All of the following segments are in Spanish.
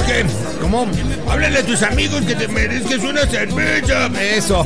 qué? ¿Cómo? Háblale a tus amigos que te merezcas una cerveza. Eso.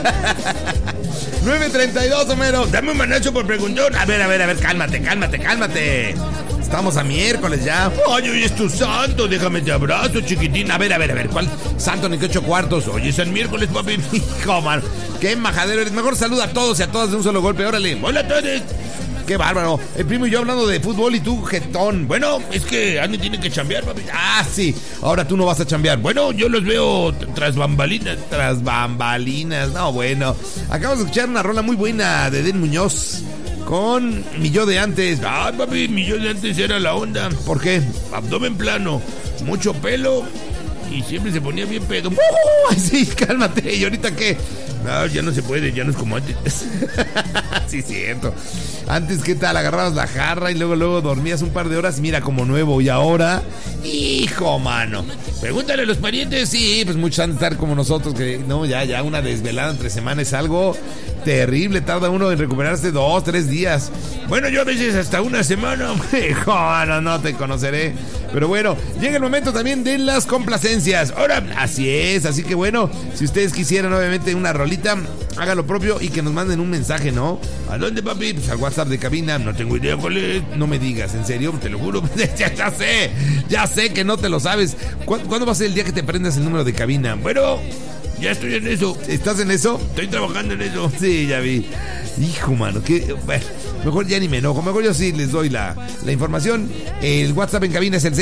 9:32, Homero. Dame un manazo por preguntón. A ver, cálmate. Estamos a miércoles ya. Ay, hoy es tu santo, déjame te abrazo, chiquitín. A ver, ¿cuál santo ni qué 8 cuartos? Hoy es el miércoles, papi. Hijo, man, qué majadero eres. Mejor saluda a todos y a todas de un solo golpe, órale. Hola a todos. Qué bárbaro. El primo y yo hablando de fútbol y tú, jetón. Bueno, es que Andy tiene que chambear, papi. Ah, sí. Ahora tú no vas a chambear. Bueno, yo los veo tras bambalinas. No, bueno. Acabamos de escuchar una rola muy buena de Den Muñoz con Mi Yo de Antes. Ay, papi, mi yo de antes era la onda. ¿Por qué? Abdomen plano, mucho pelo y siempre se ponía bien pedo. Sí, cálmate. ¿Y ahorita qué? No, ya no se puede, ya no es como antes. Sí, cierto. Antes, ¿qué tal? Agarrabas la jarra y luego dormías un par de horas, mira, como nuevo. Y ahora, hijo, mano. Pregúntale a los parientes. Sí, pues muchos han de estar como nosotros, que no, ya una desvelada entre semanas es algo terrible. Tarda uno en recuperarse 2, 3 días. Bueno, yo a veces hasta una semana. Hijo, mano, no te conoceré. Pero bueno, llega el momento también de las complacencias. Ahora, así es, así que bueno, si ustedes quisieran obviamente una rolita, hagan lo propio y que nos manden un mensaje, ¿no? ¿A dónde, papi? Pues al WhatsApp de cabina. No tengo idea cuál es. No me digas, ¿en serio? Te lo juro. Ya sé que no te lo sabes. ¿Cuándo va a ser el día que te aprendas el número de cabina? Bueno, ya estoy en eso. ¿Estás en eso? Estoy trabajando en eso. Sí, ya vi. Hijo, mano, que... Bueno, mejor ya ni me enojo. Mejor yo sí les doy la información. El WhatsApp en cabina es el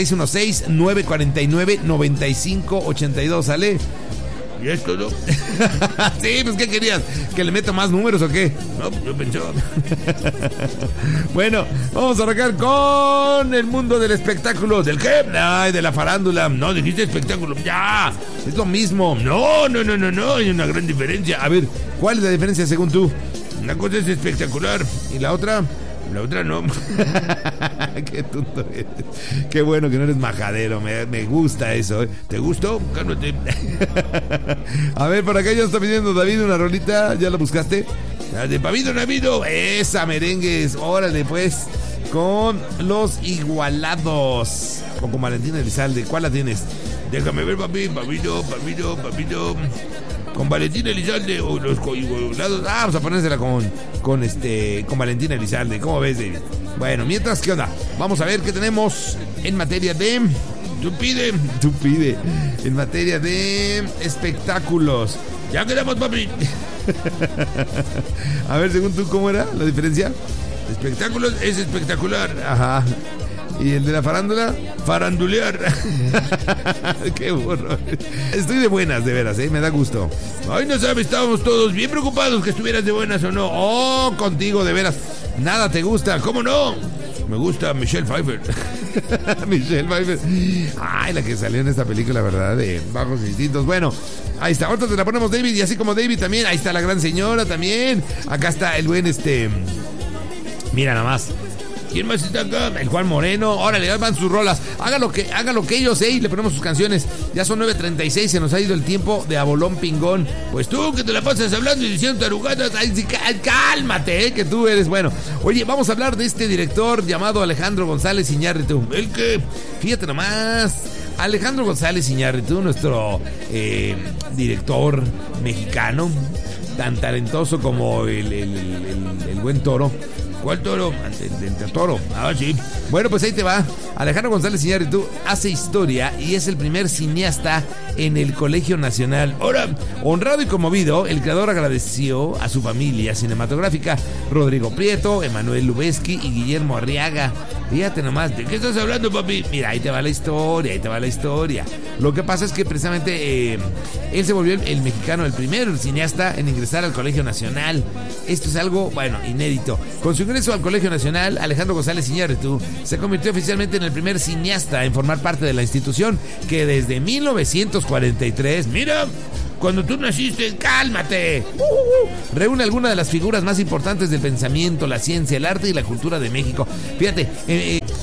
616-949-9582. ¿Sale? ¿Y es todo? Sí, pues ¿qué querías? ¿Que le meto más números o qué? No, yo pensaba. Bueno, vamos a arrancar con el mundo del espectáculo. ¿Del qué? Ay, de la farándula. No, dijiste espectáculo. Ya, es lo mismo. No, hay una gran diferencia. A ver, ¿cuál es la diferencia según tú? Una cosa es espectacular. ¿Y la otra? La otra no. Qué tonto eres. Qué bueno que no eres majadero. Me gusta eso, ¿eh? ¿Te gustó? Cálmate. A ver, por acá ya está pidiendo David una rolita. ¿Ya la buscaste? La de Pavido Navido. Esa, merengues. Órale, pues. Con Los Igualados. Con Valentina Elizalde. ¿Cuál la tienes? Déjame ver, papi. Pavido. Con Valentina Elizalde o Los Igualados. Vamos a ponérsela con Valentina Elizalde. ¿Cómo ves, David? Bueno, mientras, ¿qué onda? Vamos a ver qué tenemos en materia de... Tú pide. En materia de espectáculos. Ya quedamos, papi. A ver, según tú, ¿cómo era la diferencia? Espectáculos es espectacular. Ajá. ¿Y el de la farándula? Farandulear. Qué burro. Estoy de buenas, de veras, me da gusto. Ay, no sabes, estábamos todos bien preocupados que estuvieras de buenas o no. Oh, contigo, de veras. Nada te gusta. ¿Cómo no? Me gusta Michelle Pfeiffer. Michelle Pfeiffer. Ay, la que salió en esta película, ¿verdad? De Bajos Instintos. Bueno, ahí está. Ahorita te la ponemos, David. Y así como David también. Ahí está la gran señora también. Acá está el buen Mira nada más. ¿Quién más está acá? El Juan Moreno. Órale, van sus rolas. Haga lo que ellos, y le ponemos sus canciones. Ya son 9:36, se nos ha ido el tiempo de abolón pingón. Pues tú que te la pasas hablando y diciendo tarugadas. Ay, cálmate, que tú eres bueno. Oye, vamos a hablar de este director llamado Alejandro González Iñárritu. ¿El qué? Fíjate nomás. Alejandro González Iñárritu, nuestro director mexicano, tan talentoso como el buen Toro. ¿Cuál Toro? El Toro. Ah, sí. Bueno, pues ahí te va. Alejandro González Iñárritu hace historia y es el primer cineasta en el Colegio Nacional. Ahora, honrado y conmovido, el creador agradeció a su familia cinematográfica, Rodrigo Prieto, Emanuel Lubezki y Guillermo Arriaga. Fíjate nomás, ¿de qué estás hablando, papi? Mira, ahí te va la historia. Lo que pasa es que precisamente él se volvió el mexicano, el primer cineasta en ingresar al Colegio Nacional. Esto es algo, bueno, inédito. Con su ingreso al Colegio Nacional, Alejandro González Iñárritu se convirtió oficialmente en el primer cineasta en formar parte de la institución que desde 1943, mira, cuando tú naciste, ¡cálmate! Reúne algunas de las figuras más importantes del pensamiento, la ciencia, el arte y la cultura de México. Fíjate,